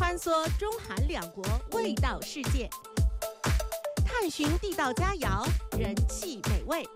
穿梭中韩两国味道世界，探寻地道佳肴，人气美味。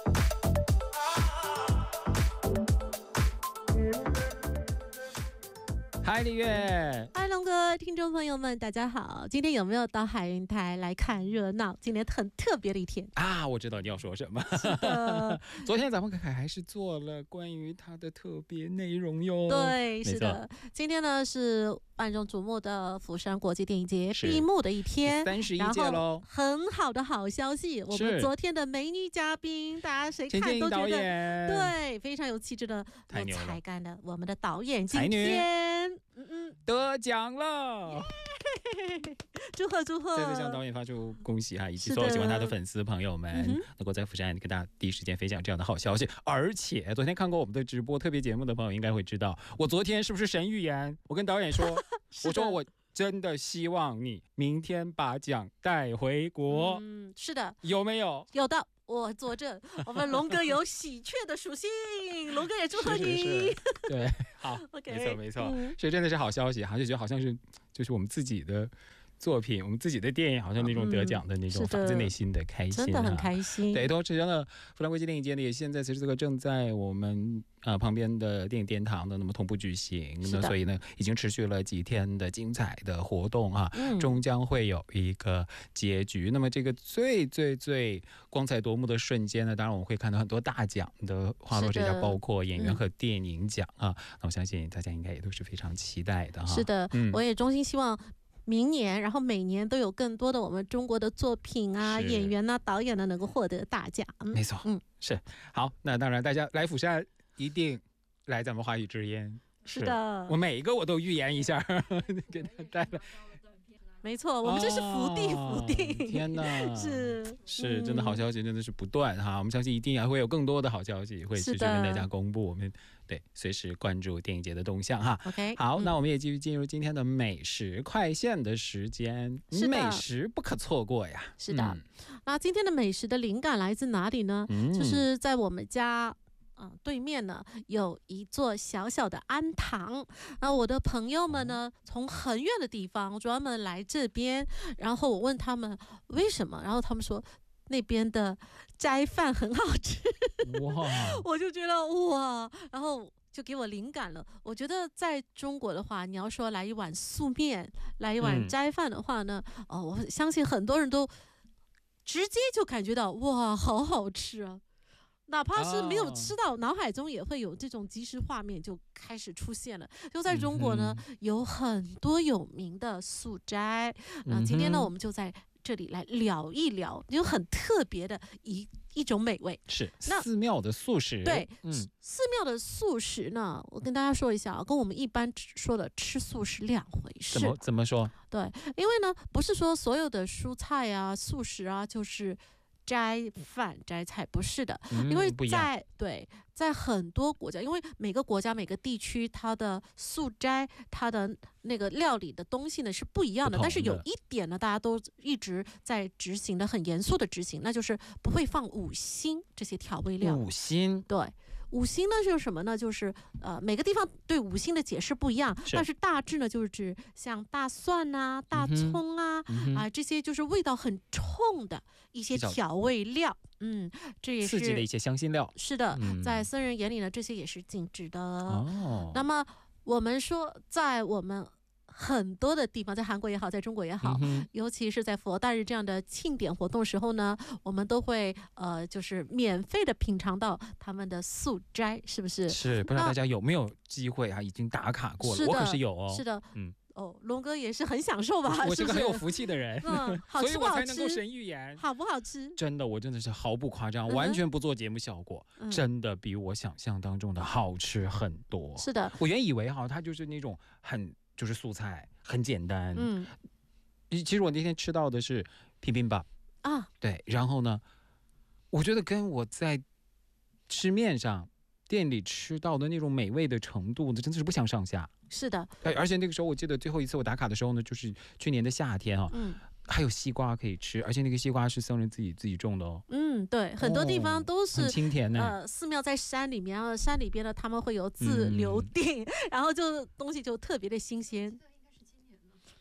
嗨，丽月！ 嗨，龙哥，听众朋友们，大家好！今天有没有到海云台来看热闹？今天很特别的一天啊！我知道你要说什么。 是的， 昨天咱们还是做了关于它的特别内容哟。 对，是的。今天呢是万众瞩目的釜山国际电影节闭幕的一天 ，31届喽。 很好的好消息，我们昨天的美女嘉宾，大家谁看都觉得对，非常有气质的、有才干的，我们的导演今天得奖了。 祝贺祝贺！ 再次向导演发出恭喜哈，以及所有喜欢他的粉丝朋友们，能够在釜山跟大家第一时间分享这样的好消息。而且昨天看过我们的直播特别节目的朋友应该会知道，我昨天是不是神预言？我跟导演说，我说我真的希望你明天把奖带回国。 是的， 有没有？ 有的。我作证，我们龙哥有喜鹊的属性，龙哥也祝贺你。 是对，好， okay, 没错，所以真的是好消息哈，就觉得好像是就是我们自己的作品，我们自己的电影，好像那种得奖的那种发自内心的开心， 真的很开心。 对，同时呢，釜山国际电影节呢也现在此时此刻正在我们旁边的电影殿堂的那么同步举行，那所以呢已经持续了几天的精彩的活动啊，终将会有一个结局。那么这个最光彩夺目的瞬间呢，当然我们会看到很多大奖的花落谁家，包括演员和电影奖啊。那我相信大家应该也都是非常期待的哈。 是的，我也衷心希望明年，然后每年都有更多的我们中国的作品啊、演员啊、导演呢能够获得大奖。 没错，是好。那当然，大家来釜山一定来咱们华语之音。 是的， 我每一个我都预言一下，给他带来。 没错，我们这是福地。 天哪， 是真的好消息真的是不断哈，我们相信一定还会有更多的好消息会持续跟大家公布，我们对随时关注电影节的动向哈。 OK， 好，那我们也继续进入今天的美食快线的时间，美食不可错过呀。 是的，那今天的美食的灵感来自哪里呢？就是在我们家对面呢有一座小小的安堂，然后我的朋友们呢从很远的地方专门来这边，然后我问他们为什么，然后他们说那边的斋饭很好吃。哇，我就觉得哇，然后就给我灵感了。我觉得在中国的话，你要说来一碗素面，来一碗斋饭的话呢，我相信很多人都直接就感觉到哇，好好吃啊。哪怕是没有吃到，脑海中也会有这种即时画面就开始出现了。就在中国呢，有很多有名的素斋。今天呢，我们就在这里来聊一聊，有很特别的一种美味。 是寺庙的素食。 对，寺庙的素食呢，我跟大家说一下，跟我们一般说的吃素是两回事。 怎么说？ 对，因为呢，不是说所有的蔬菜啊、素食啊，就是斋饭斋菜，不是的，因为在很多国家，因为每个国家每个地区它的素斋它的那个料理的东西呢是不一样的，但是有一点呢大家都一直在执行的，很严肃的执行，那就是不会放五辛这些调味料。 五辛， 对，五辛呢就是什么呢？就是每个地方对五辛的解释不一样，但是大致呢就是指像大蒜啊、大葱啊、这些就是味道很冲的一些调味料。这也是刺激的一些香辛料。 是的，在僧人眼里呢，这些也是禁止的。那么我们说，在我们很多的地方，在韩国也好，在中国也好，尤其是在佛诞日这样的庆典活动时候呢，我们都会就是免费的品尝到他们的素斋，是不是？ 是，不知道大家有没有机会已经打卡过了？我可是有哦。 是的，龙哥也是很享受吧？ 我是个很有福气的人， 好吃不好吃？ 所以我才能够神预言。 好不好吃？ 真的，我真的是毫不夸张，完全不做节目效果，真的比我想象当中的好吃很多。 是的， 我原以为它就是那种就是素菜，很简单。其实我那天吃到的是bibimbap啊，对，然后呢，我觉得跟我在吃面上店里吃到的那种美味的程度，真的是不相上下。 是的， 而且那个时候我记得最后一次我打卡的时候呢，就是去年的夏天啊，还有西瓜可以吃，而且那个西瓜是僧人自己种的哦。 对，很多地方都是很清甜的。 寺庙在山里面，然后山里边呢他们会有自留地，然后就东西就特别的新鲜。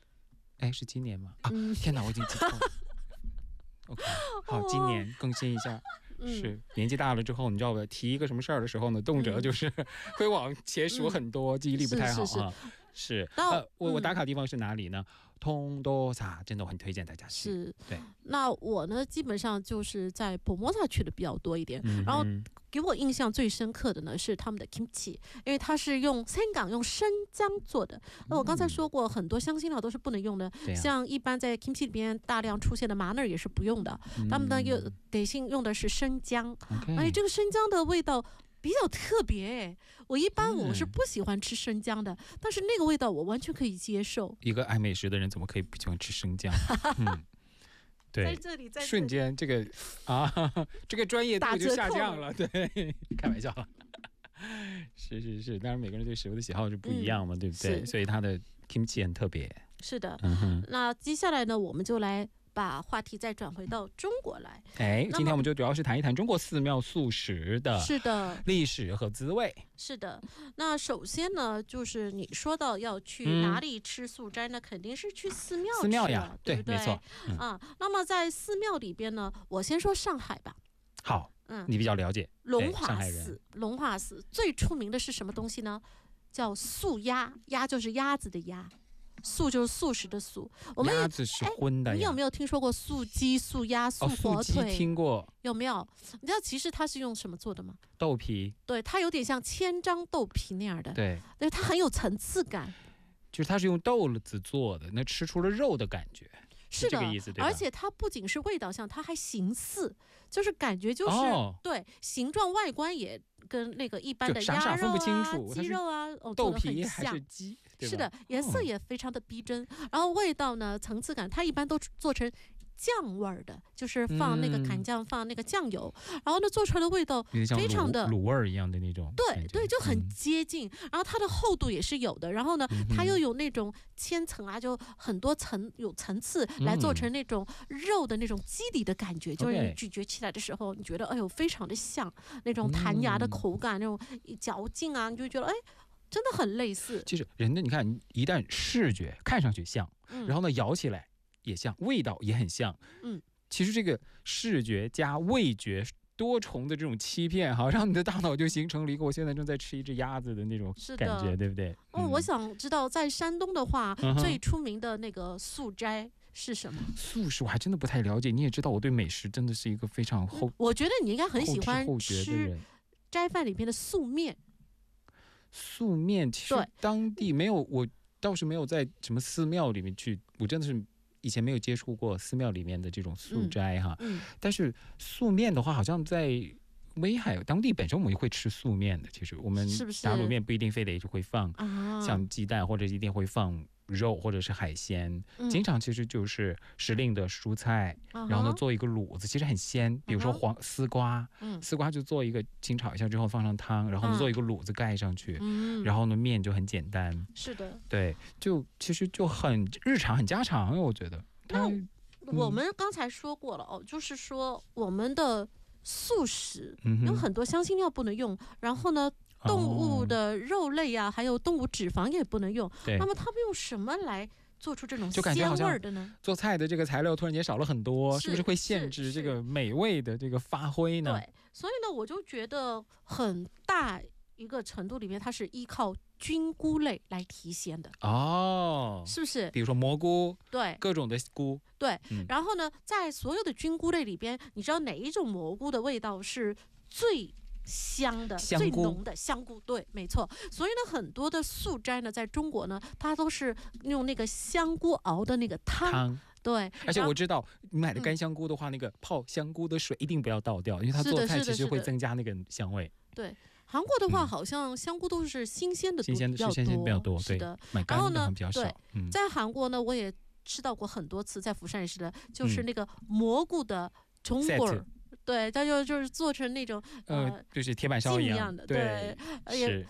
哎，是今年吗？天哪，我已经记错了。OK， 好，今年更新一下。是年纪大了之后，你知道吧？提一个什么事儿的时候呢，动辄就是会往前数很多，记忆力不太好啊。是，我打卡地方是哪里呢？通多萨，真的我很推荐大家去。 是， 对。 那我呢，基本上就是在博摩萨去的比较多一点，然后给我印象最深刻的呢是他们的 kimchi， 因为它是用香港用生姜做的。那我刚才说过，很多香辛料都是不能用的，像一般在 kimchi 里边大量出现的麻叶也是不用的，他们呢又得性用的是生姜，而且这个生姜的味道比较特别，我一般我是不喜欢吃生姜的，但是那个味道我完全可以接受。 一个爱美食的人怎么可以不喜欢吃生姜？对， 在这里瞬间这个这个专业度就下降了。对，开玩笑了。是，当然每个人对食物的喜好是不一样嘛，对不对？所以它的 kimchi 很特别。 是的，那接下来呢，我们就来把话题再转回到中国来。 今天我们就主要是谈一谈中国寺庙素食的历史和滋味。 是的，那首先呢，就是你说到要去哪里吃素斋呢，肯定是去寺庙吃呀， 对不对？ 没错。 那么在寺庙里边呢，我先说上海吧。 好，你比较了解。 龙华寺最出名的是什么东西呢？叫素鸭，鸭就是鸭子的鸭。素就是素食的素， 鸭子是荤的呀。 你有没有听说过素鸡、素鸭、素火腿？ 素鸡听过。 有没有？你知道其实它是用什么做的吗？ 豆皮。对， 它有点像千张豆皮那样的。 对， 它很有层次感。 就是它是用豆子做的，那吃出了肉的感觉。 是的， 这个意思对吧？ 而且它不仅是味道像，它还形似，就是感觉就是、对形状外观也跟那个一般的鸭肉啊、鸡肉啊豆皮还是鸡， 是的，颜色也非常的逼真，然后味道呢层次感，它一般都做成酱味儿的，就是放那个砍酱，放那个酱油，然后呢做出来的味道非常的卤味儿一样的那种， 对，就很接近。然后它的厚度也是有的，然后呢它又有那种千层啊，就很多层有层次来做成那种肉的那种肌理的感觉，就是你咀嚼起来的时候，你觉得哎呦非常的像那种弹牙的口感，那种嚼劲啊，你就觉得哎真的很类似。 其实人的你看，一旦视觉看上去像，然后呢咬起来也像，味道也很像。其实这个视觉加味觉多重的这种欺骗，好让你的大脑就形成了一个我现在正在吃一只鸭子的那种感觉，对不对？ 我想知道在山东的话，最出名的那个素斋是什么？ 素食我还真的不太了解。你也知道我对美食真的是一个非常我觉得你应该很喜欢吃斋饭里边的素面。 素面其实当地没有，我倒是没有在什么寺庙里面去，我真的是以前没有接触过寺庙里面的这种素斋哈。但是素面的话，好像在威海当地本身我们会吃素面的。其实我们打卤面不一定非得会放像鸡蛋，或者一定会放肉或者是海鲜，经常其实就是时令的蔬菜，然后呢做一个卤子，其实很鲜。比如说丝瓜，丝瓜就做一个清炒一下之后放上汤，然后呢做一个卤子盖上去，然后呢面就很简单。 是的， 对，就其实就很日常很家常，我觉得。 那我们刚才说过了就是说我们的素食有很多香辛料不能用，然后呢动物的肉类啊，还有动物脂肪也不能用。那么他们用什么来做出这种鲜味的呢？ 做菜的这个材料突然间少了很多，是不是会限制这个美味的这个发挥呢？ 对，所以呢，我就觉得很大一个程度里面，它是依靠菌菇类来提鲜的是不是？ 比如说蘑菇， 对， 各种的菇， 对。然后呢，在所有的菌菇类里边，你知道哪一种蘑菇的味道是最香的、最浓的？香菇，对，没错。所以呢，很多的素斋呢，在中国呢，它都是用那个香菇熬的那个汤。对， 而且我知道你买的干香菇的话，那个泡香菇的水一定不要倒掉，因为它做菜其实会增加那个香味。 对。韩国的话，好像香菇都是新鲜的比较多， 是的。 买干的比较少。 在韩国呢，我也吃到过很多次，在釜山也是的，就是那个蘑菇的中果，对，它就是做成那种就是铁板烧一样的， 对，是。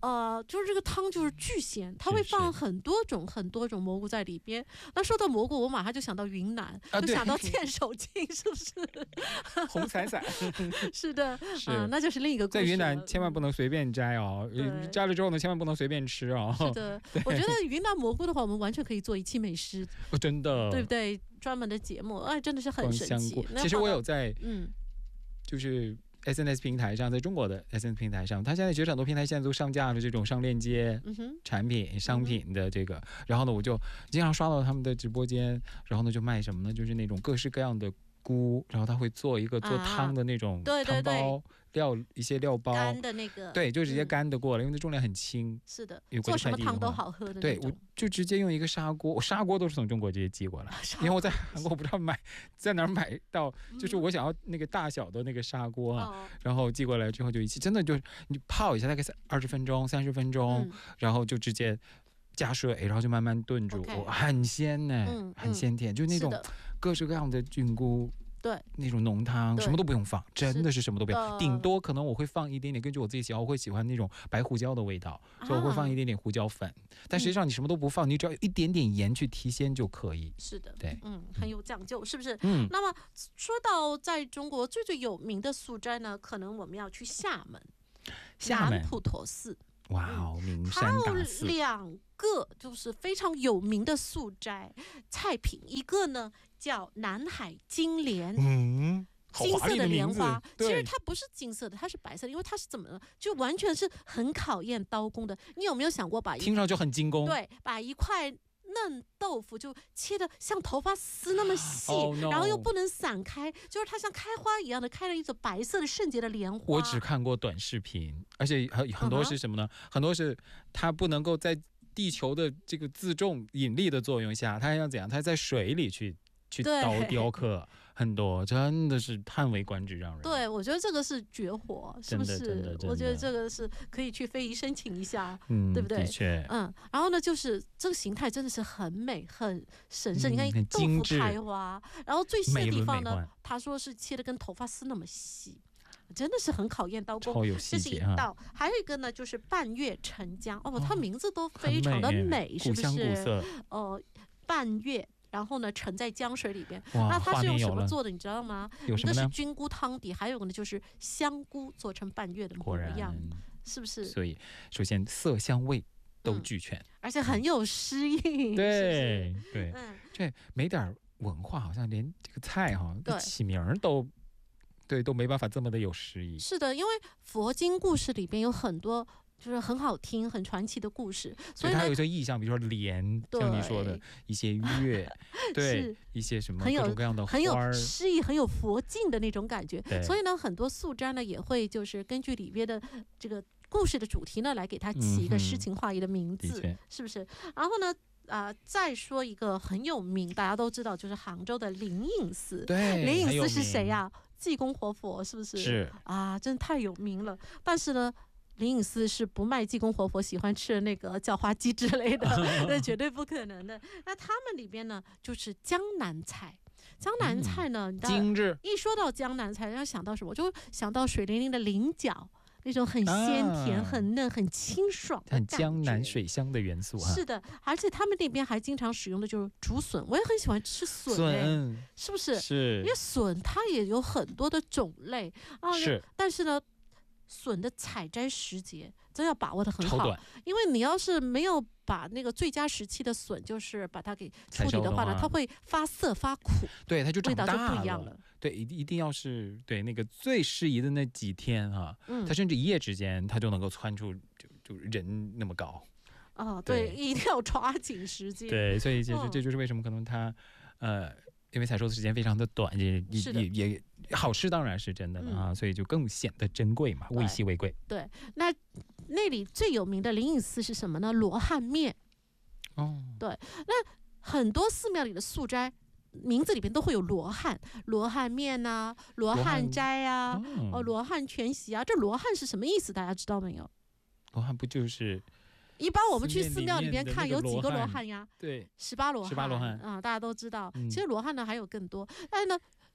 就是这个汤就是巨咸，它会放很多种蘑菇在里边。那说到蘑菇，我马上就想到云南，就想到剑手青，是不是？ 红彩彩。 是的，那就是另一个故事。 在云南千万不能随便摘哦，摘了之后呢，千万不能随便吃哦。 是的，我觉得云南蘑菇的话，我们完全可以做一期美食， 真的， 对不对？专门的节目，真的是很神奇。 其实我有在，就是。SNS 平台上，在中国的 SNS 平台上，它现在其实很多平台现在都上架了这种上链接产品、商品的这个，然后呢，我就经常刷到他们的直播间，然后呢就卖什么呢？就是那种各式各样的菇，然后他会做一个做汤的那种汤包。一些料包干的那个， 对，就直接干的过了，因为它重量很轻。 是的，做什么汤都好喝的那种。 对，我就直接用一个砂锅，我砂锅都是从中国直接寄过来，因为我在韩国不知道在哪儿买到，就是我想要那个大小的那个砂锅然后寄过来之后就一起，真的就是你泡一下，大概20分钟、30分钟，然后就直接加水，然后就慢慢炖煮，很鲜呢，很鲜甜，就那种各式各样的菌菇。 对， 那种浓汤什么都不用放，真的是什么都不用，顶多可能我会放一点点，根据我自己喜好，我会喜欢那种白胡椒的味道，所以我会放一点点胡椒粉。但实际上你什么都不放，你只要有一点点盐去提鲜就可以。 是的， 对， 很有讲究，是不是？那么说到在中国最有名的素斋呢，可能我们要去厦门南普陀寺。 哇哦，名山大寺。 还有2个就是非常有名的素斋菜品，一个呢叫南海金莲，金色的莲花，其实它不是金色的，它是白色的，因为它是怎么呢？就完全是很考验刀工的。你有没有想过听上去很精工？ 对，把一块嫩豆腐就切得像头发丝那么细，然后又不能散开，就是它像开花一样的开了一朵白色的圣洁的莲花。 我只看过短视频，而且很多是什么呢？很多是它不能够在地球的这个自重引力的作用下，它要怎样？它在水里去雕刻。很多真的是叹为观止，让人。 对，我觉得这个是绝活，是不是？我觉得这个是可以去非遗申请一下，对不对？ 的确， 然后呢，就是这个形态真的是很美、很神圣。你看豆腐开花，然后最细的地方呢，他说是切的跟头发丝那么细，真的是很考验刀工。 超有细节， 这是一道，还有一个呢，就是半月沉江。它名字都非常的美，是不是？ 古香古色。 半月。然后呢，沉在江水里边。那它是用什么做的？你知道吗？ 有什么呢？ 一个是菌菇汤底，还有个呢就是香菇做成半月的模样，是不是？ 所以首先色香味都俱全， 而且很有诗意。 对对，这没点文化，好像连这个菜起名都没办法这么的有诗意。 是的，因为佛经故事里边有很多。就是很好听、很传奇的故事，所以它有一些意象，比如说莲，像你说的一些月，对，一些什么各种各样的花， 很有诗意、很有佛境的那种感觉。所以呢，很多素斋呢也会就是根据里边的这个故事的主题呢，来给它起一个诗情画意的名字，是不是？然后呢，再说一个很有名，大家都知道，就是杭州的灵隐寺。 对， 灵隐寺是谁呀？济公活佛，是不是？ 是啊，真的太有名了。但是呢。灵隐寺是不卖济公活佛喜欢吃的那个叫花鸡之类的，那绝对不可能的。那他们里边呢，就是江南菜。江南菜呢， 精致。 一说到江南菜，要想到什么？我就想到水灵灵的菱角，那种很鲜甜、很嫩、很清爽的很江南水乡的元素啊。 是的，而且他们那边还经常使用的就是竹笋，我也很喜欢吃笋，是不是？ 是。 因为笋它也有很多的种类啊， 是。 但是呢。笋的采摘时节真要把握得很好，因为你要是没有把那个最佳时期的笋，就是把它给处理的话呢，它会发涩发苦， 对，它就味道就不一样了。 对，一定要是对那个最适宜的那几天它甚至一夜之间它就能够窜出就人那么高。 对，一定要抓紧时间。 对，所以这就是为什么可能它因为采收的时间非常的短，也好吃当然是真的了所以就更显得珍贵嘛，物以稀为贵。 对，那里最有名的灵隐寺是什么呢？罗汉面。对，那很多寺庙里的素斋名字里边都会有罗汉面啊，罗汉斋啊，罗汉全席啊。这罗汉是什么意思？大家知道没有？ 罗汉不就是一般我们去寺庙里边看有几个罗汉呀？ 对 ，18罗汉。 18罗汉大家都知道。其实罗汉呢还有更多，但是呢，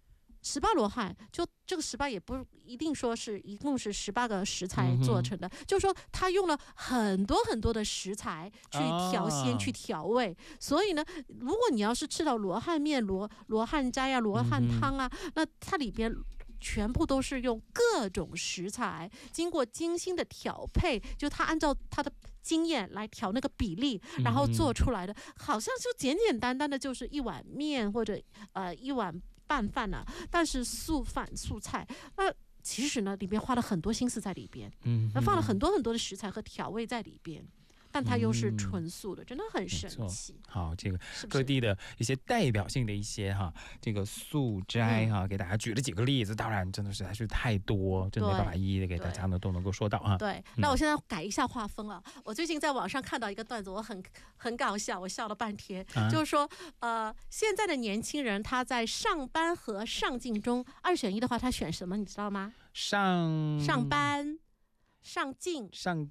18罗汉，就这个18也不一定说是一共是18个食材做成的，就是说他用了很多很多的食材去调鲜、去调味。所以呢，如果你要是吃到罗汉面、罗汉斋啊、罗汉汤啊，那它里边全部都是用各种食材经过精心的调配，就他按照他的经验来调那个比例，然后做出来的，好像就简简单单的就是一碗面或者一碗拌饭啊，但是素饭素菜，那其实呢里边花了很多心思在里边，放了很多很多的食材和调味在里边。但它又是纯素的，真的很神奇。 好，这个各地的一些代表性的一些这个素斋给大家举了几个例子，当然真的实在是太多，真的没办法一一的给大家呢都能够说到啊。 对，那我现在改一下画风啊。我最近在网上看到一个段子，我很搞笑，我笑了半天，就是说现在的年轻人他在上班和上进中2选1的话，他选什么？你知道吗？上班、上进。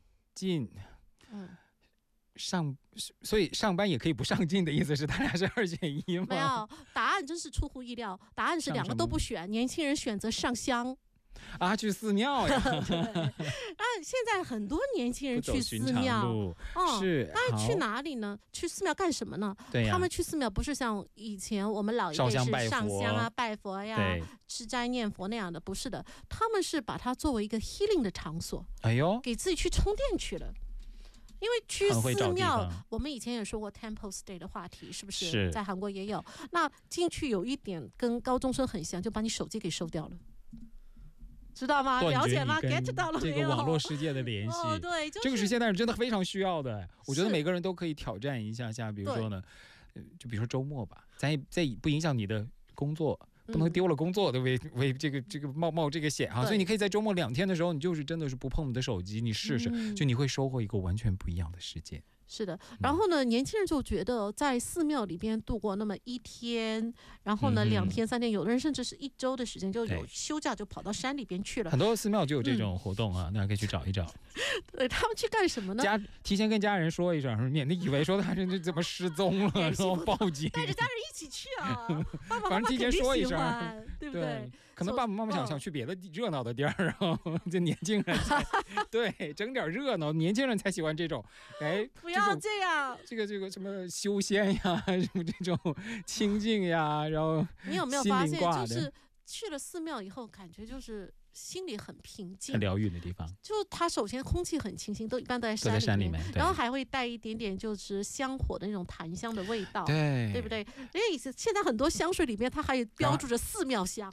所以上班也可以不上进的意思是他俩是2选1吗？ 没有，答案真是出乎意料，答案是2个都不选，年轻人选择上香。 去寺庙呀！ 现在很多年轻人去寺庙， 是， 那去哪里呢？去寺庙干什么呢？ 对呀， 他们去寺庙不是像以前我们老一辈是上香啊、拜佛呀、吃斋念佛那样的，不是的，他们是把它作为一个 healing 的场所，给自己去充电去了。因为去寺庙，我们以前也说过 Temple Stay 的话题，是不是？在韩国也有。那进去有一点跟高中生很像，就把你手机给收掉了。知道吗？了解吗 ？get 到了没有？ 这个网络世界的联系， 对， 这个是现代人真的非常需要的。我觉得每个人都可以挑战一下，比如说呢，就比如说周末吧，在不影响你的工作。不能丢了工作的为这个冒这个险所以你可以在周末2天的时候，你就是真的是不碰你的手机，你试试，就你会收获一个完全不一样的世界。 是的，然后呢，年轻人就觉得在寺庙里边度过那么1天，然后呢2天3天，有的人甚至是1周的时间，就有休假就跑到山里边去了。 很多寺庙就有这种活动大家可以去找一找。 对，他们去干什么呢？ 提前跟家人说一声，免得以为说他这怎么失踪了，然后报警。 带着家人一起去啊，爸爸妈妈反正提前说一声， 对不对？ 可能爸爸妈妈想去别的热闹的地儿，然后这年轻人对整点热闹，年轻人才喜欢这种。 不要这样， 这个什么修仙呀，什么这种清静呀，然后你有没有发现，就是去了寺庙以后，感觉就是心里很平静， 很疗愈的地方。 就它首先空气很清新，一般都在山里面，然后还会带一点点就是香火的那种檀香的味道，对不对？因为现在很多香水里面它还标注着寺庙香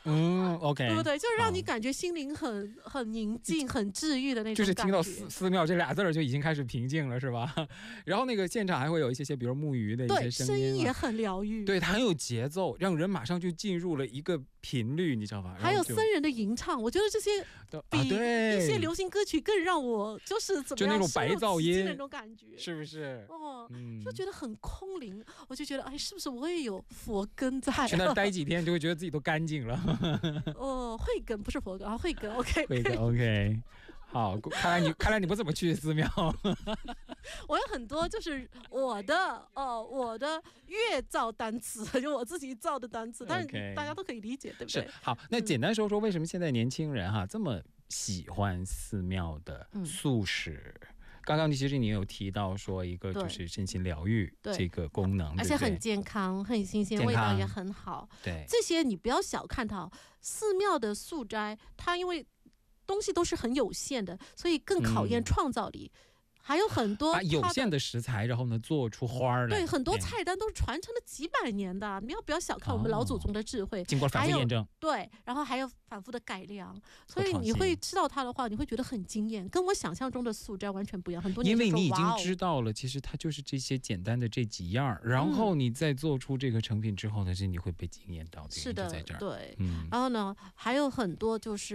，OK， 对不对？就是让你感觉心灵很宁静、很治愈的那种感觉。 就是听到寺庙这俩字就已经开始平静了，是吧？然后那个现场还会有一些比如木鱼的一些声音也很疗愈， 对，它很有节奏，让人马上就进入了一个频率，你知道吧？ 还有僧人的吟唱，我觉得这些比一些流行歌曲更让我就是怎么样， 就那种白噪音那种感觉， 是不是？ 就觉得很空灵，我就觉得是不是我也有佛根在？ 去那待几天就会觉得自己都干净了。 慧根不是佛根慧根 ，OK， 慧根 OK。好，看来你不怎么去寺庙。 我有很多就是我的乐造单词，就我自己造的单词，但是大家都可以理解，对不对？ 是。好，那简单说说为什么现在年轻人这么喜欢寺庙的素食？刚刚其实你有提到说一个就是身心疗愈这个功能， 而且很健康、很新鲜，味道也很好。 对， 这些你不要小看它。寺庙的素斋，它因为东西都是很有限的，所以更考验创造力。还有很多把有限的食材，然后呢做出花来。 对，很多菜单都是传承了几百年的，你要不要小看我们老祖宗的智慧？ 经过反复验证。 对，然后还有反复的改良，所以你会吃到它的话，你会觉得很惊艳，跟我想象中的素斋完全不一样。很多年因为你已经知道了，其实它就是这些简单的这几样，然后你再做出这个成品之后呢，是你会被惊艳到的。 是的，对。然后呢，还有很多就是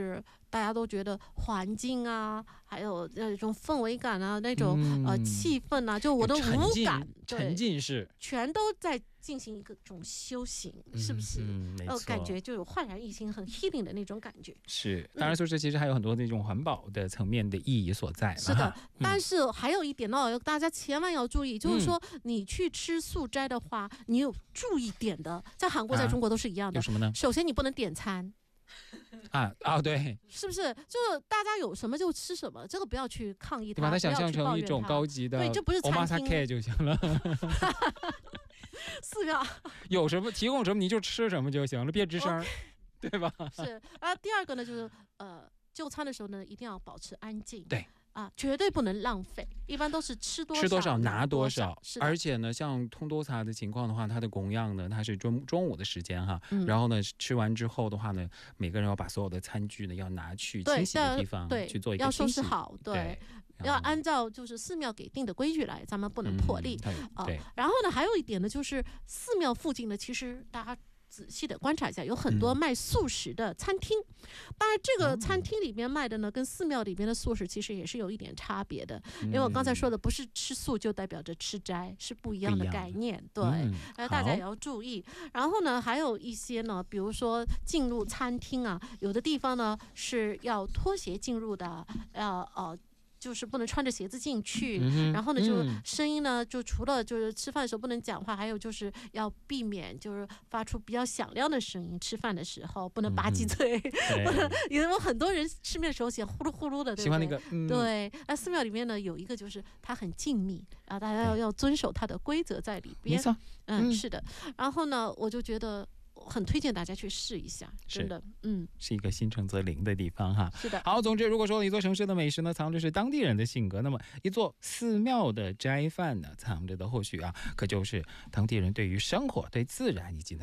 大家都觉得环境啊，还有那种氛围感啊，那种气氛啊，就我的五感， 沉浸式， 全都在进行一种修行，是不是？ 没错， 感觉就有焕然一新、很 healing 的那种感觉。 是，当然说这其实还有很多那种环保的层面的意义所在嘛。 是的，但是还有一点呢，大家千万要注意，就是说你去吃素斋的话，你有注意点的，在韩国、在中国都是一样的。 有什么呢？ 首先，你不能点餐。 对， 是不是？就是大家有什么就吃什么，这个不要去抗议它， 你把它想象成一种高级的， 对，这不是餐厅就行了。 寺庙有什么提供什么你就吃什么就行了，别吱声，对吧？ 是。第二个呢，就是就餐的时候呢，一定要保持安静。 对。 绝对不能浪费，一般都是吃多少拿多少。 而且呢，像通多茶的情况的话，它的供养呢，它是中午的时间哈，然后呢，吃完之后的话呢，每个人要把所有的餐具呢要拿去清洗的地方去做一个要收拾好，对。要按照就是寺庙给定的规矩来，咱们不能破例然后呢，还有一点呢，就是寺庙附近呢，其实大家仔细的观察一下，有很多卖素食的餐厅。当然，这个餐厅里面卖的呢，跟寺庙里面的素食其实也是有一点差别的。因为我刚才说的，不是吃素就代表着吃斋，是不一样的概念。对，大家也要注意。然后呢，还有一些呢，比如说进入餐厅啊，有的地方呢是要脱鞋进入的，就是不能穿着鞋子进去，然后呢，就声音呢，就除了就是吃饭的时候不能讲话，还有就是要避免就是发出比较响亮的声音，吃饭的时候不能吧唧嘴，因为很多人吃面的时候喜欢呼噜呼噜的，对不对？喜欢那个，对。寺庙里面呢有一个就是它很静谧，然后大家要遵守它的规则在里边。 没错， 是的。然后呢，我就觉得很推荐大家去试一下，真的， 是一个心诚则灵的地方哈。 是的。 好，总之，如果说一座城市的美食呢，藏着是当地人的性格，那么一座寺庙的斋饭呢，藏着的或许可就是当地人对于生活、对自然以及